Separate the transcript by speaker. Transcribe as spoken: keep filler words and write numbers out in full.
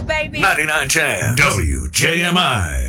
Speaker 1: baby.
Speaker 2: ninety-nine point ten W J M I.